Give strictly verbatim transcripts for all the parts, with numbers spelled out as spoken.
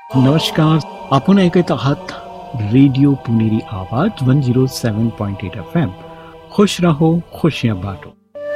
नमस्कार. आपण ऐकत आहात रेडिओ पुणेरी आवाज वन झिरो सेवन पॉइंट एट एफ एम. खुश रहो, खुशियां बांटो.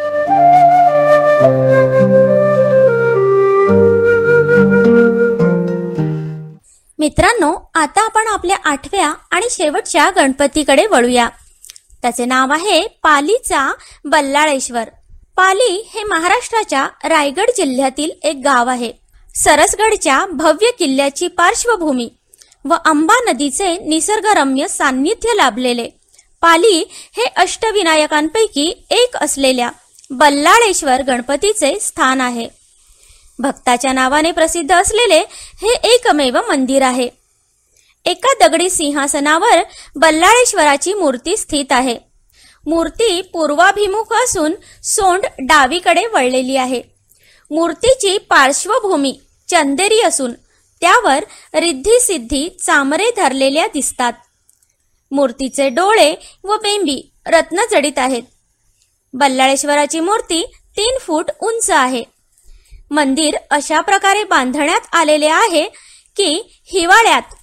मित्रांनो, आता आपण आपल्या आठव्या आणि शेवटच्या गणपतीकडे वळूया. त्याचे नाव आहे पालीचा बल्लाळेश्वर. पाली हे महाराष्ट्राच्या रायगड जिल्ह्यातील एक गाव आहे. सरसगडच्या भव्य किल्ल्याची पार्श्वभूमी व अंबा नदीचे निसर्गरम्य सान्निध्य लाभलेले पाली हे अष्टविनायकांपैकी एक असलेल्या बल्लाळेश्वर गणपतीचे स्थान आहे. भक्ताच्या नावाने प्रसिद्ध असलेले हे एकमेव मंदिर आहे. एका दगडी सिंहासनावर बल्लाळेश्वराची मूर्ती स्थित आहे. मूर्ती पूर्वाभिमुख असून सोंड डावीकडे वळलेली आहे. मूर्तीची पार्श्वभूमी चंदेरी असून त्यावर रिद्धी सिद्धी चामरे धरलेल्या दिसतात. मूर्तीचे डोळे व बेंबी रत्नजडित आहेत. बल्लाळेश्वराची मूर्ती तीन फूट उंच आहे. मंदिर अशा प्रकारे बांधण्यात आलेले आहे की हिवाळ्यात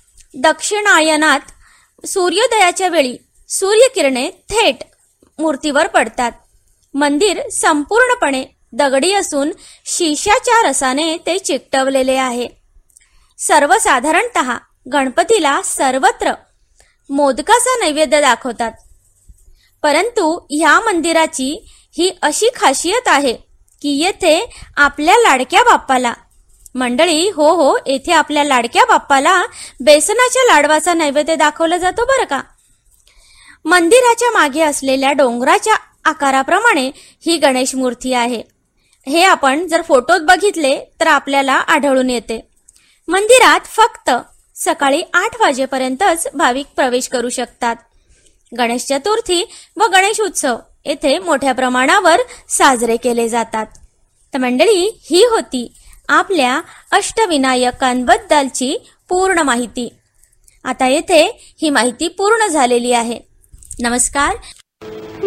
दक्षिणायनात सूर्योदयाच्या वेळी सूर्यकिरणे थेट मूर्तीवर पडतात. मंदिर संपूर्णपणे दगडी असून शिशाच्या रसाने ते चिकटवलेले आहे. सर्वसाधारणतः गणपतीला सर्वत्र मोदकाचा नैवेद्य दाखवतात. परंतु ह्या मंदिराची ही अशी खासियत आहे की येथे आपल्या लाडक्या बाप्पाला मंडळी हो हो येथे आपल्या लाडक्या बाप्पाला बेसनाच्या लाडवाचा नैवेद्य दाखवला जातो बरं का. मंदिराच्या मागे असलेल्या डोंगराच्या आकाराप्रमाणे ही गणेश मूर्ती आहे. हे आपण जर फोटोत बघितले तर आपल्याला आढळून येते. मंदिरात फक्त सकाळी आठ वाजेपर्यंतच भाविक प्रवेश करू शकतात. गणेश चतुर्थी व गणेश उत्सव येथे मोठ्या प्रमाणावर साजरे केले जातात. तर मंडळी, ही होती आपल्या अष्टविनायकांबद्दलची पूर्ण माहिती. आता येथे ही माहिती पूर्ण झालेली आहे. नमस्कार.